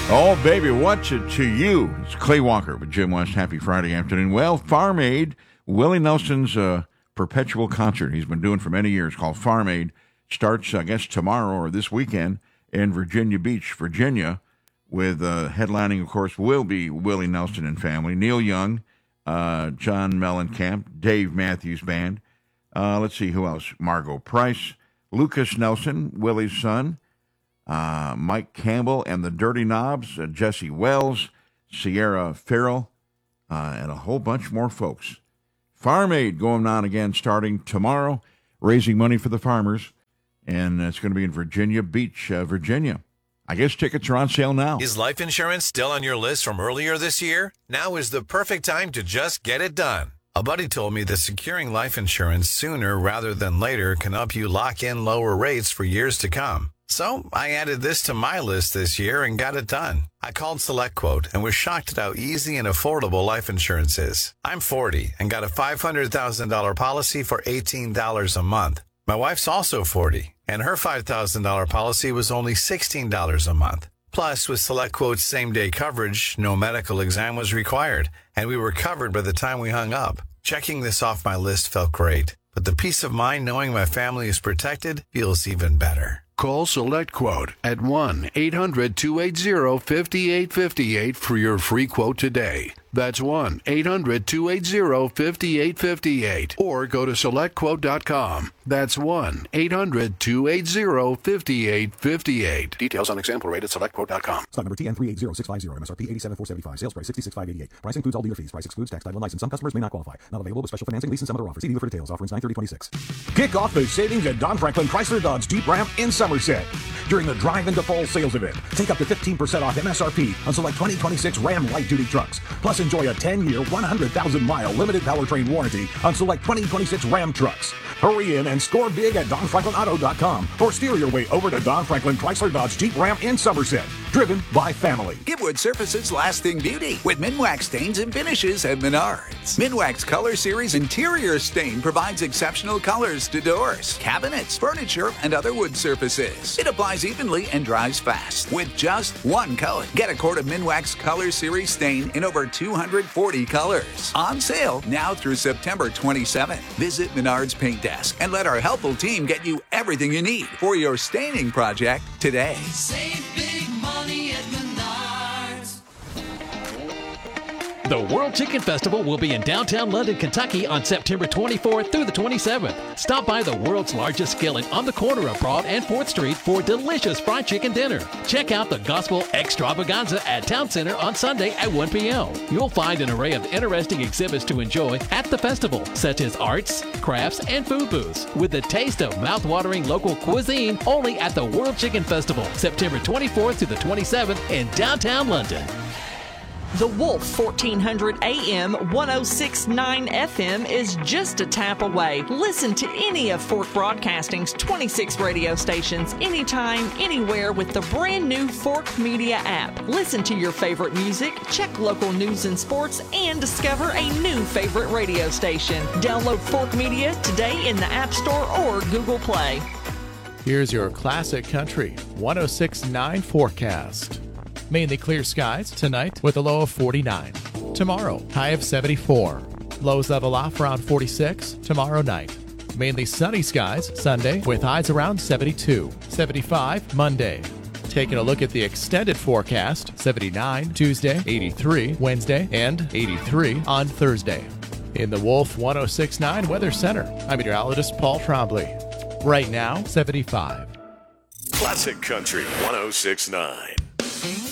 Oh, baby, what's it to you? It's Clay Walker with Jim West. Happy Friday afternoon. Well, Farm Aid, Willie Nelson's perpetual concert he's been doing for many years called Farm Aid starts, I guess, tomorrow or this weekend in Virginia Beach, Virginia, with headlining, of course, will be Willie Nelson and family, Neil Young, John Mellencamp, Dave Matthews Band. Let's see, who else? Margot Price, Lucas Nelson, Willie's son, Mike Campbell and the Dirty Knobs, Jesse Wells, Sierra Farrell, and a whole bunch more folks. Farm Aid going on again starting tomorrow, raising money for the farmers, and it's going to be in Virginia Beach, Virginia. I guess tickets are on sale now. Is life insurance still on your list from earlier this year? Now is the perfect time to just get it done. A buddy told me that securing life insurance sooner rather than later can help you lock in lower rates for years to come. So I added this to my list this year and got it done. I called SelectQuote and was shocked at how easy and affordable life insurance is. I'm 40 and got a $500,000 policy for $18 a month. My wife's also 40, and her $5,000 policy was only $16 a month. Plus, with SelectQuote's same-day coverage, no medical exam was required, and we were covered by the time we hung up. Checking this off my list felt great, but the peace of mind knowing my family is protected feels even better. Call SelectQuote at 1-800-280-5858 for your free quote today. That's 1-800-280-5858. Or go to SelectQuote.com. That's 1-800-280-5858. Details on example rate at SelectQuote.com. Stock number TN380650. MSRP $87,475. Sales price $66,588. Price includes all dealer fees. Price excludes tax, title, and license. Some customers may not qualify. Not available with special financing, lease, and some other offers. See dealer for details. Offerings 9/30/26. Kick off the savings at Don Franklin Chrysler Dodge Jeep Ram in Somerset during the Drive into Fall sales event. Take up to 15% off MSRP on select 2026 Ram light-duty trucks. Plus, enjoy a 10-year, 100,000-mile limited powertrain warranty on select 2026 Ram trucks. Hurry in and score big at DonFranklinAuto.com or steer your way over to Don Franklin Chrysler Dodge Jeep Ram in Somerset. Driven by family. Give wood surfaces lasting beauty with Minwax stains and finishes at Menards. Minwax Color Series Interior Stain provides exceptional colors to doors, cabinets, furniture, and other wood surfaces. It applies evenly and dries fast with just one coat. Get a quart of Minwax Color Series Stain in over 240 colors. On sale now through September 27th. Visit Menards Paint Desk and let our helpful team get you everything you need for your staining project today. Save big money at Menards. The World Chicken Festival will be in downtown London, Kentucky on September 24th through the 27th. Stop by the world's largest skillet on the corner of Broad and 4th Street for delicious fried chicken dinner. Check out the Gospel Extravaganza at Town Center on Sunday at 1 p.m. You'll find an array of interesting exhibits to enjoy at the festival, such as arts, crafts, and food booths, with the taste of mouth-watering local cuisine only at the World Chicken Festival, September 24th to the 27th in downtown London. The Wolf 1400 AM 1069 FM is just a tap away. Listen to any of Fork Broadcasting's 26 radio stations anytime, anywhere with the brand new Fork Media app. Listen to your favorite music, check local news and sports, and discover a new favorite radio station. Download Fork Media today in the App Store or Google Play. Here's your classic country 1069 forecast. Mainly clear skies tonight with a low of 49. Tomorrow, high of 74. Lows level off around 46 tomorrow night. Mainly sunny skies Sunday with highs around 72. 75 Monday. Taking a look at the extended forecast, 79 Tuesday, 83 Wednesday, and 83 on Thursday. In the Wolf 1069 Weather Center, I'm meteorologist Paul Trombley. Right now, 75. Classic Country 1069.